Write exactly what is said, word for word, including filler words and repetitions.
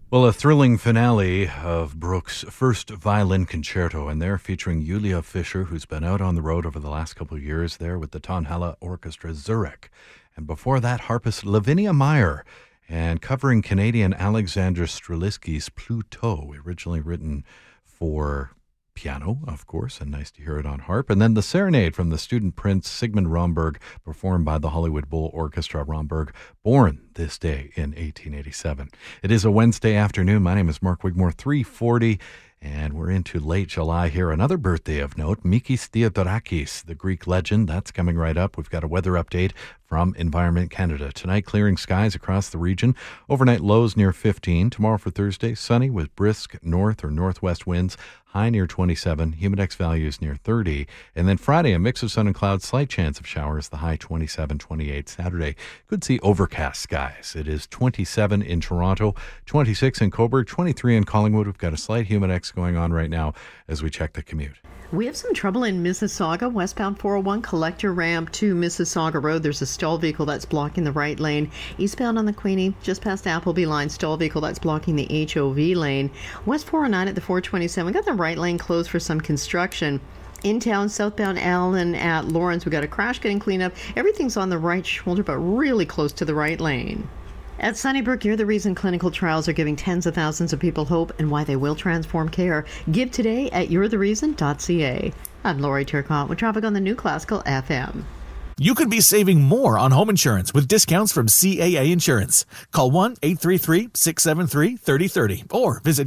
Well, a thrilling finale of Bruch's first violin concerto, and they're featuring Julia Fischer, who's been out on the road over the last couple of years there with the Tonhalle Orchestra Zurich. And before that, harpist Lavinia Meyer, and covering Canadian Alexander Strelitzky's Pluto, originally written for piano, of course, and nice to hear it on harp. And then the Serenade from the student prince Sigmund Romberg, performed by the Hollywood Bowl Orchestra. Romberg, born this day in eighteen eighty-seven. It is a Wednesday afternoon. My name is Mark Wigmore, three forty, and we're into late July here. Another birthday of note, Mikis Theodorakis, the Greek legend. That's coming right up. We've got a weather update from Environment Canada. Tonight, clearing skies across the region. Overnight lows near fifteen. Tomorrow for Thursday, sunny with brisk north or northwest winds. High near twenty-seven. Humidex values near thirty. And then Friday, a mix of sun and clouds. Slight chance of showers. The high twenty-seven, twenty-eight. Saturday, could see overcast skies. It is twenty-seven in Toronto, twenty-six in Cobourg, twenty-three in Collingwood. We've got a slight humidex going on right now as we check the commute. We have some trouble in Mississauga, westbound four oh one collector ramp to Mississauga Road. There's a stall vehicle that's blocking the right lane. Eastbound on the Queenie, just past Appleby line, stall vehicle that's blocking the H O V lane. West four oh nine at the four twenty-seven, we got the right lane closed for some construction. In town, southbound Allen at Lawrence, we got a crash getting cleaned up. Everything's on the right shoulder, but really close to the right lane. At Sunnybrook, you're the reason clinical trials are giving tens of thousands of people hope and why they will transform care. Give today at you're the reason dot c a. I'm Lori Turcotte with traffic on the New Classical F M. You could be saving more on home insurance with discounts from C A A Insurance. Call one eight three three, six seven three, three oh three oh or visit